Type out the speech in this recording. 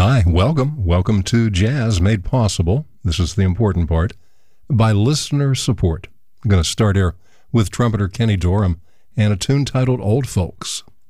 Hi, welcome. Welcome to Jazz Made Possible. This is the important part. By listener support. I'm going to start here with trumpeter Kenny Dorham and a tune titled Old Folks.